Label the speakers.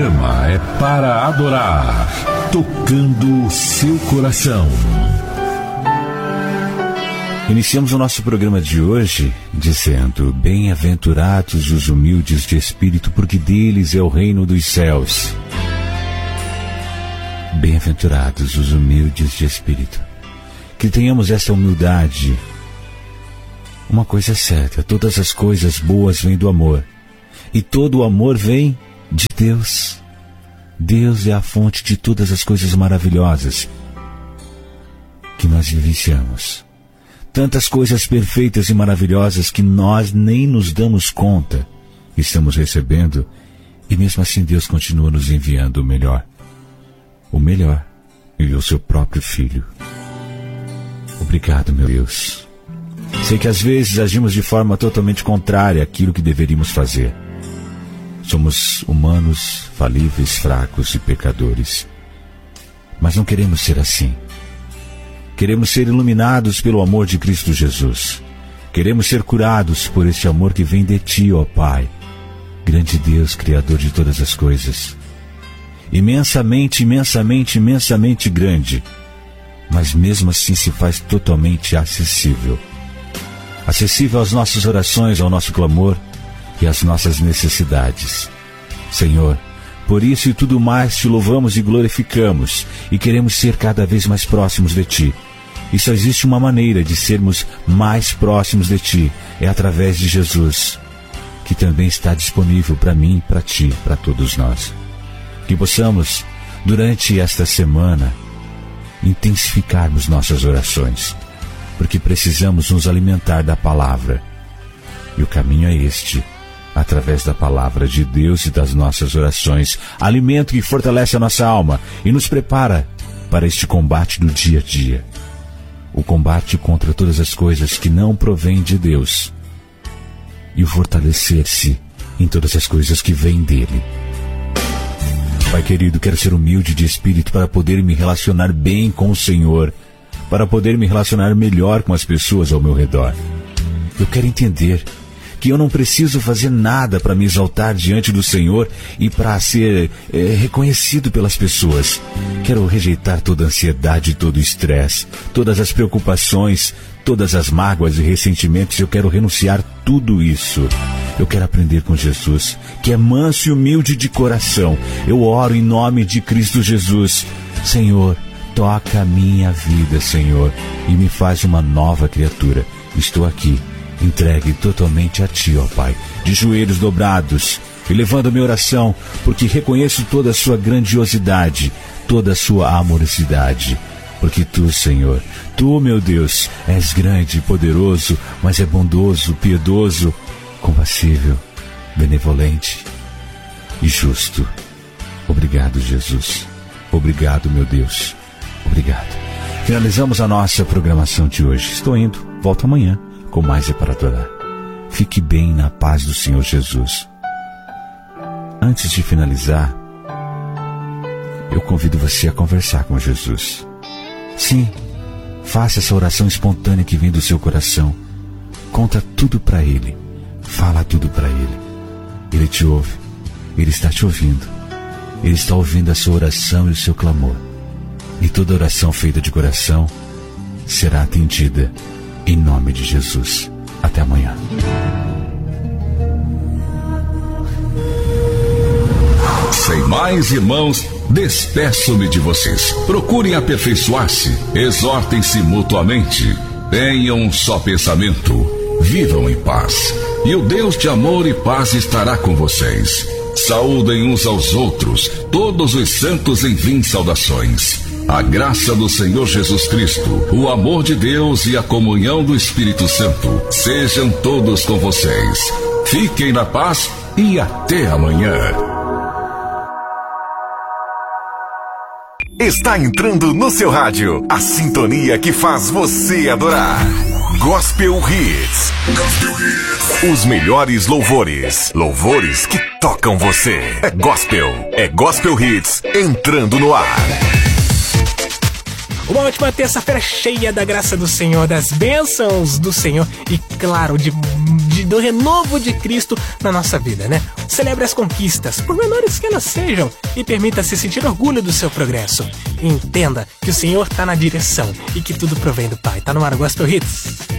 Speaker 1: programa é para adorar, tocando o seu coração.
Speaker 2: Iniciamos o nosso programa de hoje dizendo: bem-aventurados os humildes de espírito, porque deles é o reino dos céus. Bem-aventurados os humildes de espírito. Que tenhamos essa humildade. Uma coisa é certa: todas as coisas boas vêm do amor. E todo o amor vem de Deus. Deus é a fonte de todas as coisas maravilhosas que nós vivenciamos. Tantas coisas perfeitas e maravilhosas que nós nem nos damos conta. Estamos recebendo, e mesmo assim Deus continua nos enviando o melhor. O melhor, e o seu próprio Filho. Obrigado, meu Deus. Sei que às vezes agimos de forma totalmente contrária àquilo que deveríamos fazer. Somos humanos, falíveis, fracos e pecadores. Mas não queremos ser assim. Queremos ser iluminados pelo amor de Cristo Jesus. Queremos ser curados por este amor que vem de Ti, ó Pai, grande Deus, Criador de todas as coisas. Imensamente, imensamente, imensamente grande, mas mesmo assim se faz totalmente acessível. Acessível às nossas orações, ao nosso clamor e às nossas necessidades. Senhor, por isso e tudo mais Te louvamos e glorificamos, e queremos ser cada vez mais próximos de Ti. E só existe uma maneira de sermos mais próximos de Ti, é através de Jesus, que também está disponível para mim, para Ti, para todos nós. Que possamos, durante esta semana, intensificarmos nossas orações, porque precisamos nos alimentar da palavra. E o caminho é este, através da palavra de Deus e das nossas orações, alimento que fortalece a nossa alma e nos prepara para este combate do dia a dia. O combate contra todas as coisas que não provêm de Deus, e o fortalecer-se em todas as coisas que vêm dele. Pai querido, quero ser humilde de espírito para poder me relacionar bem com o Senhor, para poder me relacionar melhor com as pessoas ao meu redor. Eu quero entender que eu não preciso fazer nada para me exaltar diante do Senhor e para ser reconhecido pelas pessoas. Quero rejeitar toda a ansiedade, todo o estresse, todas as preocupações, todas as mágoas e ressentimentos. Eu quero renunciar tudo isso. Eu quero aprender com Jesus, que é manso e humilde de coração. Eu oro em nome de Cristo Jesus. Senhor, toca a minha vida, Senhor, e me faz uma nova criatura. Estou aqui, entregue totalmente a Ti, ó Pai, de joelhos dobrados, elevando a minha oração, porque reconheço toda a Sua grandiosidade, toda a Sua amorosidade. Porque Tu, Senhor, Tu, meu Deus, és grande e poderoso, mas é bondoso, piedoso, compassível, benevolente e justo. Obrigado, Jesus. Obrigado, meu Deus. Obrigado. Finalizamos a nossa programação de hoje. Estou indo, volto amanhã com mais É para Adorar. Fique bem na paz do Senhor Jesus. Antes de finalizar, eu convido você a conversar com Jesus. Sim, faça essa oração espontânea que vem do seu coração. Conta tudo para Ele. Fala tudo para Ele. Ele te ouve. Ele está te ouvindo. Ele está ouvindo a sua oração e o seu clamor. E toda oração feita de coração será atendida em nome de Jesus. Até amanhã.
Speaker 1: Sem mais, irmãos, despeço-me de vocês. Procurem aperfeiçoar-se, exortem-se mutuamente, tenham um só pensamento, vivam em paz, e o Deus de amor e paz estará com vocês. Saúdem uns aos outros, todos os santos enviem saudações. A graça do Senhor Jesus Cristo, o amor de Deus e a comunhão do Espírito Santo sejam todos com vocês. Fiquem na paz e até amanhã.
Speaker 3: Está entrando no seu rádio a sintonia que faz você adorar. Gospel Hits. Os melhores louvores. Louvores que tocam você. É Gospel Hits entrando no ar.
Speaker 4: Uma ótima terça-feira cheia da graça do Senhor, das bênçãos do Senhor e, claro, de do renovo de Cristo na nossa vida, né? Celebre as conquistas, por menores que elas sejam, e permita-se sentir orgulho do seu progresso. E entenda que o Senhor está na direção e que tudo provém do Pai. Tá no ar o Gospel Hits.